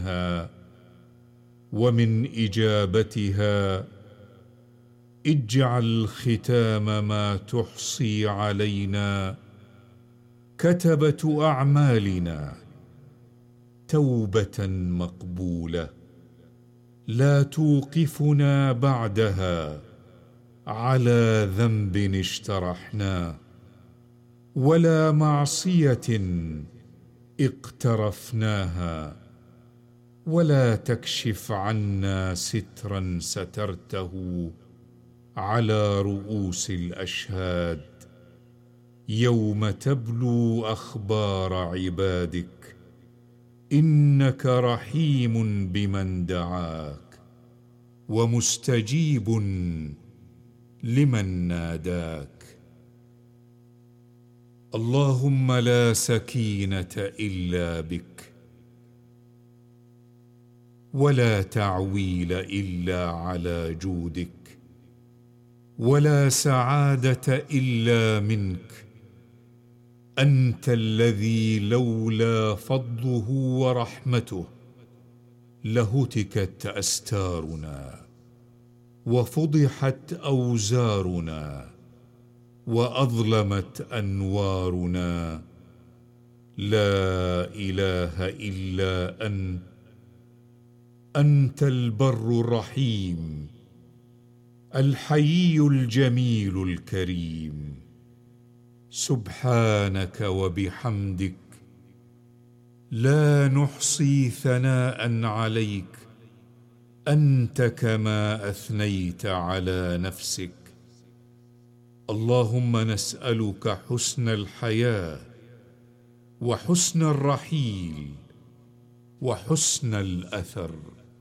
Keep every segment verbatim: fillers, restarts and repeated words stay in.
منها ومن إجابتها اجعل ختام ما تحصي علينا كتبة أعمالنا توبة مقبولة لا توقفنا بعدها على ذنب اجترحناه ولا معصية اقترفناها ولا تكشف عنا سترا سترته على رؤوس الأشهاد يوم تبلو أخبار عبادك إنك رحيم بمن دعاك ومستجيب لمن ناداك. اللهم لا سكينة إلا بك ولا تعويل إلا على جودك ولا سعادة إلا منك. أنت الذي لولا فضله ورحمته لهتكت أستارنا وفضحت أوزارنا وأظلمت أنوارنا. لا إله إلا أنت أنت البر الرحيم الحيي الجميل الكريم. سبحانك وبحمدك لا نحصي ثناء عليك أنت كما أثنيت على نفسك. اللهم نسألك حسن الحياة وحسن الرحيل وحسن الأثر.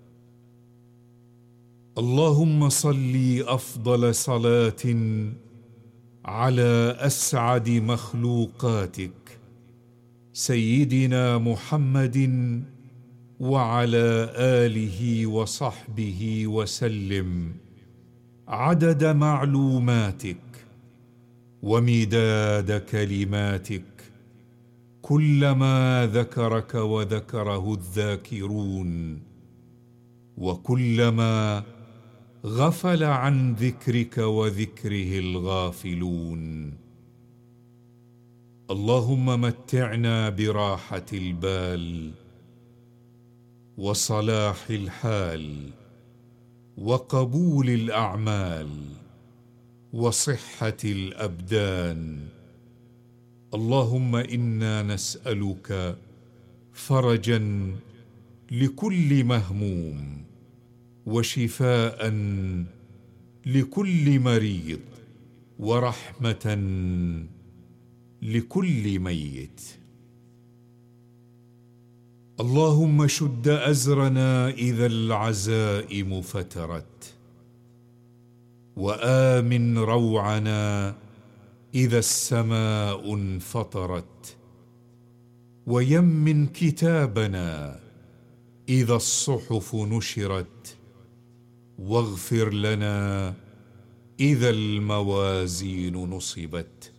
اللهم صل أفضل صلاة على أسعد مخلوقاتك سيدنا محمد وعلى آله وصحبه وسلم عدد معلوماتك ومداد كلماتك كلما ذكرك وذكره الذاكرون وكلما غفل عن ذكرك وذكره الغافلون. اللهم متعنا براحة البال وصلاح الحال وقبول الأعمال وصحة الأبدان. اللهم إنا نسألك فرجا لكل مهموم وشفاء لكل مريض ورحمة لكل ميت. اللهم شد أزرنا إذا العزائم فترت وآمن روعنا إذا السماء انفطرت ويمن كتابنا إذا الصحف نشرت واغفر لنا إذا الموازين نصبت.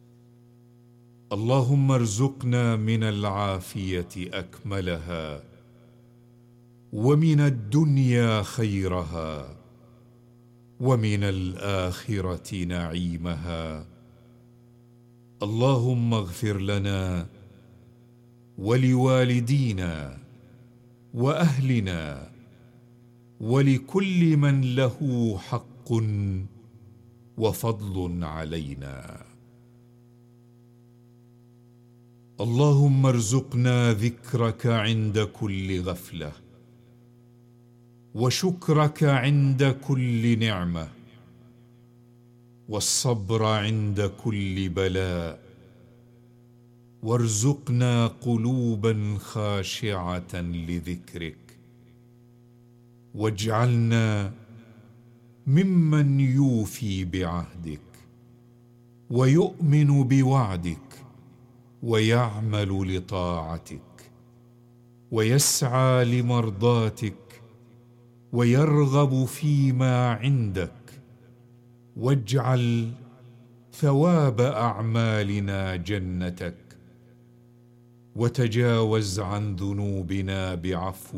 اللهم ارزقنا من العافية أكملها ومن الدنيا خيرها ومن الآخرة نعيمها. اللهم اغفر لنا ولوالدينا وأهلنا ولكل من له حق وفضل علينا. اللهم ارزقنا ذكرك عند كل غفلة وشكرك عند كل نعمة والصبر عند كل بلاء وارزقنا قلوبا خاشعة لذكرك واجعلنا ممن يوفي بعهدك ويؤمن بوعدك ويعمل لطاعتك ويسعى لمرضاتك ويرغب فيما عندك. واجعل ثواب أعمالنا جنتك وتجاوز عن ذنوبنا بعفوك